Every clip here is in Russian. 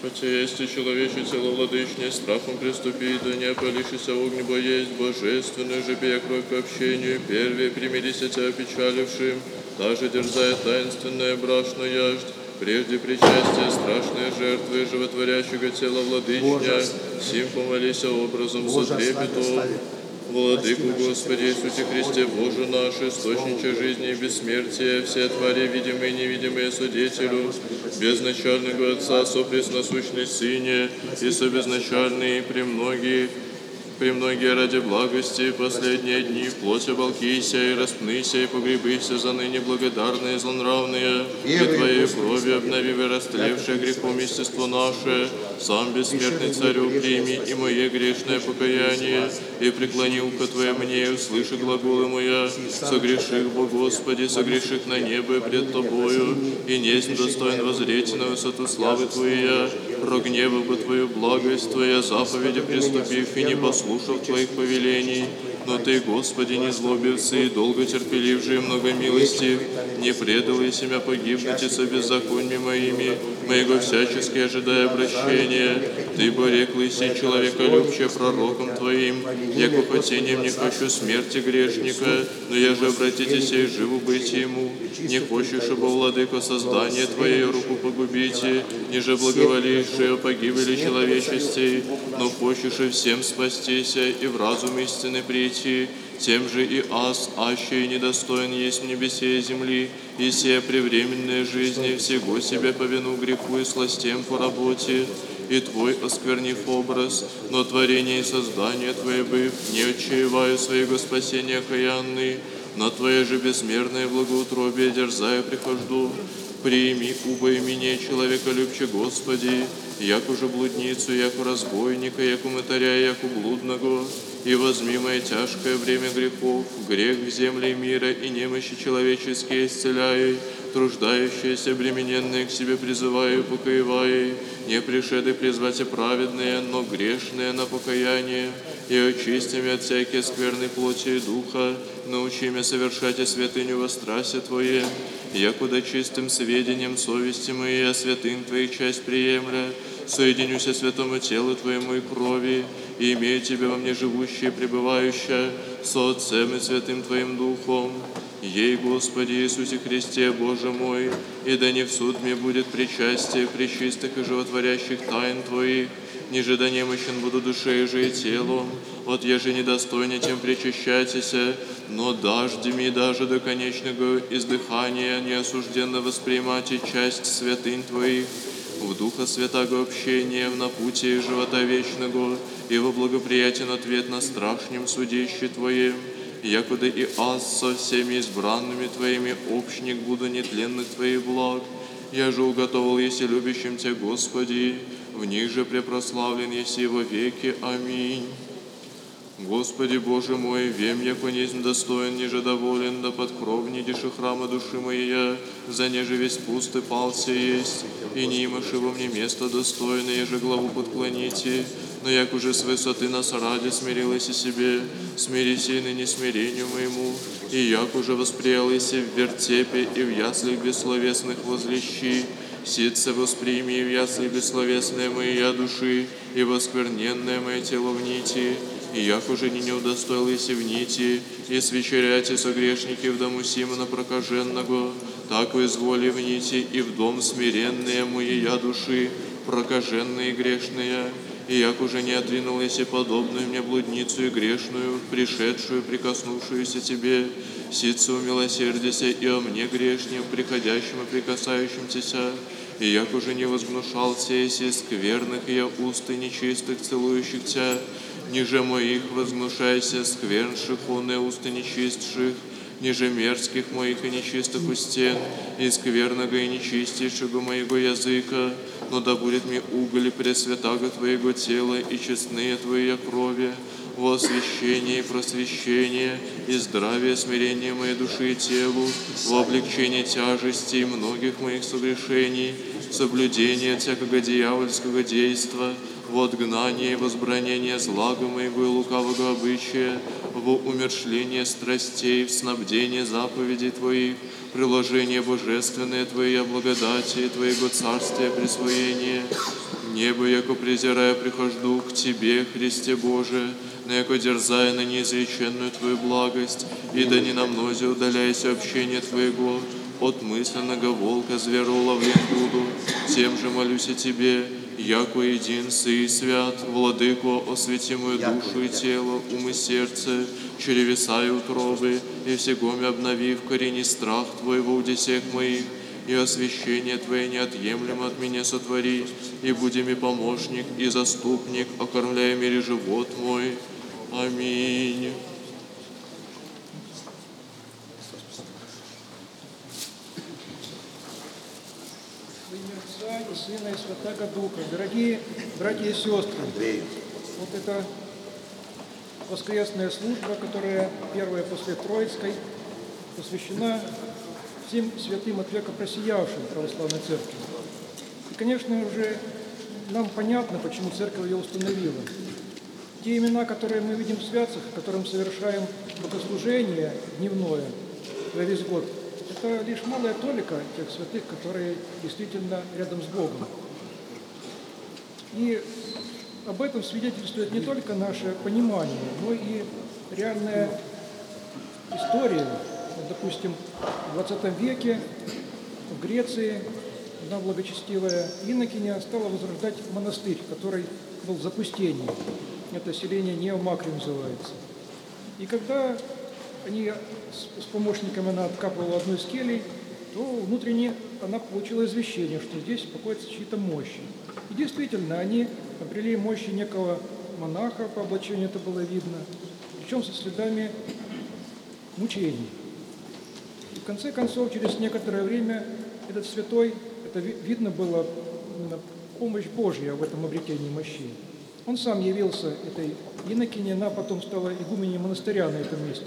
Хотя есть и человече тело владычне, страхом приступи, да не опалишься огню боесть, божественную же пия кровь к общению, первее примирись тебя опечалившим, даже дерзая таинственное брашно яждь, прежде причастия страшные жертвы животворящего тела владычня, сим помолися образом со трепетом. Владыку Господи Иисусе Христе, Боже наш, источниче жизни и бессмертия, все твари, видимые и невидимые, Судетелю, безначального Отца, сопресносущный Сыне, и собезначальный, премногие ради благости, последние дни, вплоть оболкися и распнися, и погребися за ныне благодарные и злонравные, и Твоей крови обновивы растлевшее грехом естество наше, сам бессмертный Царю прими и мое грешное покаяние, и преклони ухо Твое мне, услыши глаголы моя, согреших, Бо Господи, согреших на небо пред Тобою, и несть достоин возреть на высоту славы Твоя, прогневав бы Твою благость, Твоя заповеди приступив и не послушав Твоих повелений. Но Ты, Господи, не злобился и долго терпеливший, много милости, не предал и себя погибнуть и со беззаконьями моими, моего всячески ожидая обращения. Ты бореклый си человеколюбче пророком Твоим, яко хотением не хочу смерти грешника, но я же обратитесь и живу быть ему. Не хочешь, чтобы, владыко, создание Твоей руку погубите, ниже благоволившие о погибели человечестей, но хочешь и всем спастися и в разум истины прийти, тем же и аз, аще и недостоин есть в небесе и земли, и сия превременная жизни всего себя по вину греху и сластям по работе, и Твой осквернив образ, но творение и создание Твое быв, не отчаиваю своего спасения окаянный, на Твое же бессмертное благоутробие дерзая прихожду. Прими, убой меня, человеколюбче Господи, яко же блудницу, яко разбойника, яко мытаря, яко блудного, и возьми мое тяжкое время грехов, грех в земле мира и немощи человеческие исцеляй, труждающиеся, обремененные к себе призываю, покоевая, не пришеды призвать и праведные, но грешные на покаяние, и очисти меня от всякой скверной плоти и духа, научи меня совершать и святыню во страсе Твое, якуда чистым сведением совести моей, о святынь Твоих часть приемля, соединюся святому телу Твоему и крови, и имею Тебя во мне живущее и пребывающее, со Отцем и Святым Твоим Духом. Ей, Господи Иисусе Христе, Боже мой, и да не в суд мне будет причастие пречистых и животворящих тайн Твоих, ниже да немощен буду душею же и телом, от еже недостойно тем причащайтеся, но дажди ми даже до конечного издыхания неосужденно восприимать и часть святынь Твоих, в Духа Святаго общения, в напутии живота вечного, и во благоприятен ответ на страшнем судище Твоем, якуда и аз со всеми избранными Твоими общник буду нетленных Твоих благ. Я же уготовил, если любящим Тебя, Господи, в них же препрославлен еси во веки. Аминь. Господи Боже мой, вем, яко незнь достоин, ниже доволен, да под кров недиши храма души моя, за неже весь пуст и пался есть, и не имаши во мне место достойное, еже главу подклоните, но як уже с высоты нас ради смирилась и себе, смирись и ныне смирению моему, и як уже восприялась в вертепе и в яслях бессловесных возлещи, ситце восприми в ясли бессловесные моя души, и воскверненное мое тело в нити, и як уже не удостоились в нити, и свечеряйте согрешники в дому Симона прокаженного, так вы изволи в нити и в дом смиренные моя души, прокаженные и грешные, и як уже не отринулась и подобную мне блудницу и грешную, пришедшую, прикоснувшуюся Тебе, ситце умилосердися и о мне грешнем, приходящим и прикасающим Тебя, и як уже не возгнушался еси скверных и я уст и нечистых, целующих Тебя, ниже моих возгнушайся сквернших, он и уст и нечистших, ниже мерзких моих и нечистых устен, и скверного и нечистейшего моего языка, но да будет мне уголь пресвятаго Твоего тела и честные Твои крови, во освящение и просвещение, и здравие, смирение моей души и телу, во облегчение тяжести и многих моих согрешений, соблюдение всякого дьявольского действа, во отгнание и возбранение злага моего и лукавого обычая, во умершление страстей, в снабдение заповедей Твоих, приложение божественное Твоей благодати, Твоего царствия присвоение. Небо, яко презирая, прихожду к Тебе, Христе Боже, на яко дерзая на неизреченную Твою благость, и да не на мнозе удаляйся общение Твоего, от мысленного волка зверя уловлен буду. Тем же молюсь о Тебе, яко един Сы и свят, Владыко, освети мою душу и тело, ум и сердце, чревеса и утробы, и всегоме обнови в корени страх Твой во удесех моих, и освящение Твое неотъемлемо от меня сотвори, и буди ми помощник и заступник, окормляя мире живот мой. Аминь. Во имя Отца и Сына и Святаго Духа. Дорогие братья и сестры, вот это воскресная служба, которая первая после Троицкой, посвящена всем святым от века просиявшим православной церкви. И, конечно, уже нам понятно, почему церковь ее установила. Те имена, которые мы видим в святцах, которым совершаем богослужение дневное за весь год, это лишь малая толика тех святых, которые действительно рядом с Богом. И об этом свидетельствует не только наше понимание, но и реальная история. Вот, допустим, в 20 веке в Греции одна благочестивая инокиня стала возрождать монастырь, который был в запустении. Это селение Неомакри называется. И когда они с помощниками она откапывала одну из келей, то внутренне она получила извещение, что здесь покоятся чьи-то мощи. И действительно, они обрели мощи некого монаха, по облачению это было видно, причем со следами мучений. И в конце концов, через некоторое время этот святой, это видно было именно помощь Божья в этом обретении мощей. Он сам явился этой инокине, она потом стала игуменей монастыря на этом месте.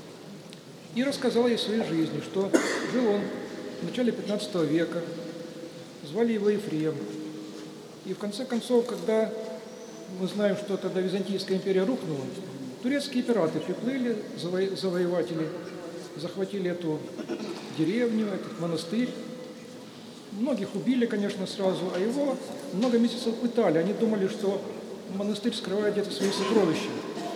И рассказал ей о своей жизни, что жил он в начале 15 века, звали его Ефрем. И в конце концов, когда мы знаем, что тогда Византийская империя рухнула, турецкие пираты приплыли, завоеватели, захватили эту деревню, этот монастырь. Многих убили, конечно, сразу, а его много месяцев пытали. Они думали, что монастырь скрывает где-то свои сокровища.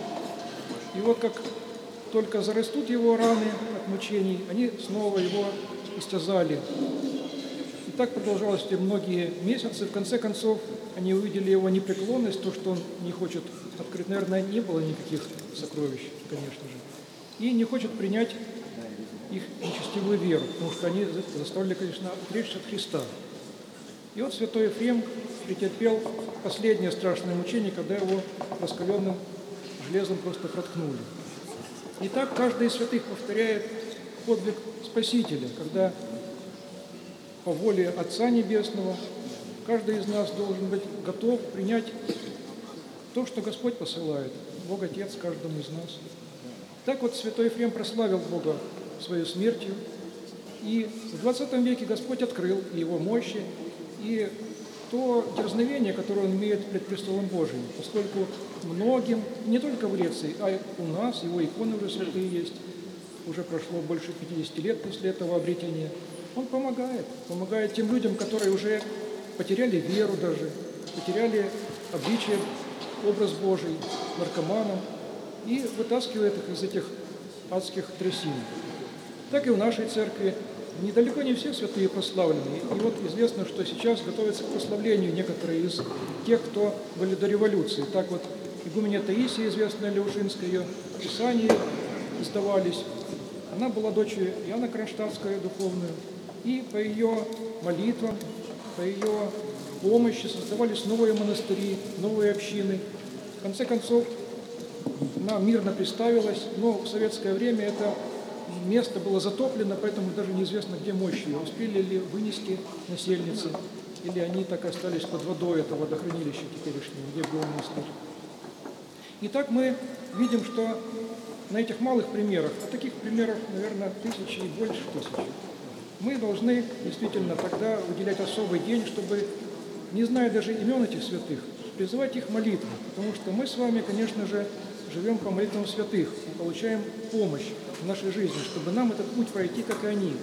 И вот как только зарастут его раны от мучений, они снова его истязали. И так продолжалось многие месяцы. В конце концов, они увидели его непреклонность, то, что он не хочет открыть. Наверное, не было никаких сокровищ, конечно же. И не хочет принять их нечестивую веру, потому что они заставили, конечно, отречься от Христа. И вот святой Ефрем претерпел последнее страшное мучение, когда его раскаленным железом просто проткнули. И так каждый из святых повторяет подвиг Спасителя, когда по воле Отца Небесного каждый из нас должен быть готов принять то, что Господь посылает, Бог Отец каждому из нас. Так вот святой Ефрем прославил Бога своей смертью, и в 20 веке Господь открыл его мощи и то дерзновение, которое он имеет пред престолом Божиим, поскольку многим, не только в Греции, а и у нас, его иконы уже святые есть, уже прошло больше 50 лет после этого обретения, он помогает тем людям, которые уже потеряли веру даже, потеряли обличие, образ Божий, наркоманам, и вытаскивает их из этих адских трясин. Так и в нашей церкви недалеко не все святые прославлены. И вот известно, что сейчас готовятся к прославлению некоторые из тех, кто были до революции. Так вот, игуменя Таисия, известная Леушинская, ее писания издавались. Она была дочерью Иоанна Кронштадтского духовную. И по ее молитвам, по ее помощи создавались новые монастыри, новые общины. В конце концов, она мирно представилась, но в советское время это место было затоплено, поэтому даже неизвестно, где мощь ее. Успели ли вынести насельницы, или они так и остались под водой, это водохранилище теперешнее, где был монастырь. Итак, мы видим, что на этих малых примерах, а таких примеров, наверное, тысячи и больше тысяч, мы должны действительно тогда выделять особый день, чтобы, не зная даже имен этих святых, призывать их молитву, потому что мы с вами, конечно же, живем по молитвам святых, мы получаем помощь в нашей жизни, чтобы нам этот путь пройти, как и они,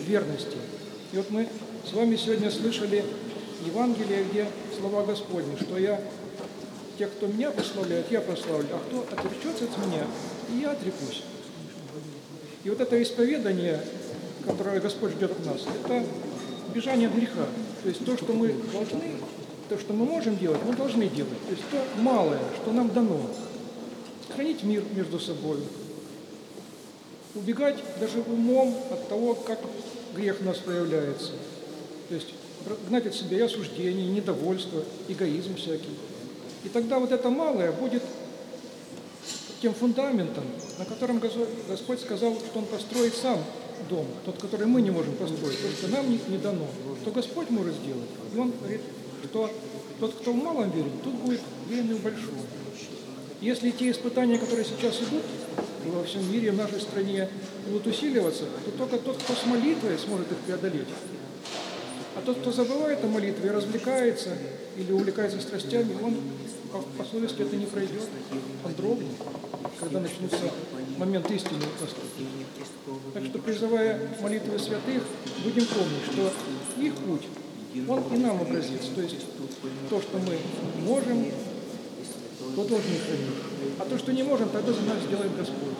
верности. И вот мы с вами сегодня слышали Евангелие, где слова Господни, что тех, кто меня прославляет, я прославлю, а кто отречется от меня, и я отрекусь. И вот это исповедание, которое Господь ждет от нас, это бежание от греха. То есть то, что мы должны, то, что мы можем делать, мы должны делать. То есть то малое, что нам дано. Хранить мир между собой. Убегать даже умом от того, как грех у нас проявляется. То есть гнать от себя и осуждение, и недовольство, эгоизм всякий. И тогда вот это малое будет тем фундаментом, на котором Господь сказал, что Он построит сам дом, тот, который мы не можем построить, то, что нам не дано, то Господь может сделать. И Он говорит, что тот, кто в малом верит, тут будет верен в большом. Если те испытания, которые сейчас идут во всем мире, в нашей стране, будут усиливаться, то только тот, кто с молитвой, сможет их преодолеть. А тот, кто забывает о молитве, развлекается или увлекается страстями, он по совести это не пройдет, он дрогнет, когда начнется момент истины наступит. Так что, призывая молитвы святых, будем помнить, что их путь, он и нам образец. То есть то, что мы можем, то должны хранить. А то, что не можем, тогда за нас сделает Господь.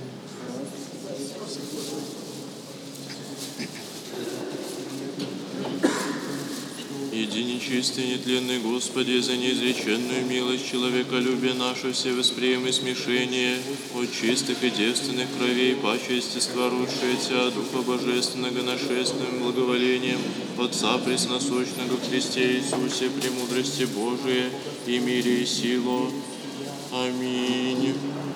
Единый чистый, нетленный Господи, за неизреченную милость человеколюбия наше все восприем и смешение от чистых и девственных кровей, паче естества рудшее Тя, Духа Божественного нашествием, благоволением, Отца Пресносущного в Христе Иисусе, премудрости Божией и мире и силу. Аминь.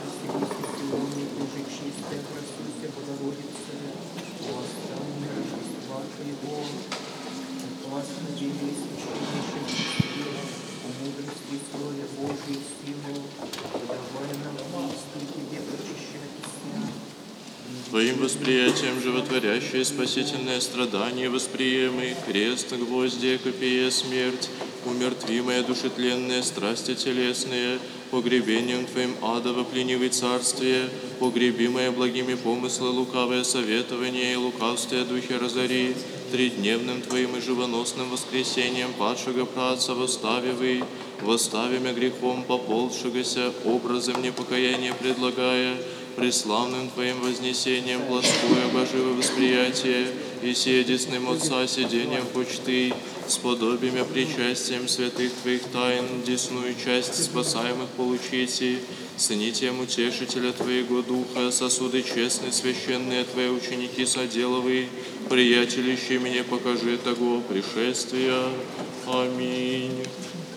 Твоим восприятием животворящее спасительное страдание восприемый, крест, гвозди, копие, смерть, умертвимая душетленные страсти телесные, погребением Твоим адово пленивый царствие, погребимое благими помыслы лукавое советование и лукавствие духи разори, тридневным Твоим и живоносным воскресением падшего праца восставивый, восставимя грехом поползшегося, образом непокаяния предлагая, преславным Твоим вознесением плоское Божие восприятие и седесным Отца сидением почты, с подобием причастием святых Твоих тайн, десную часть спасаемых получите, ценитием утешителя Твоего Духа, сосуды честные, священные Твои ученики соделовые, приятелищи мне покажи того пришествия. Аминь.